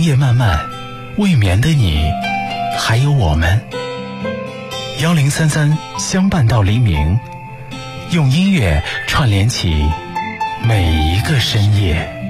夜漫漫，未眠的你，还有我们。1033相伴到黎明，用音乐串联起每一个深夜。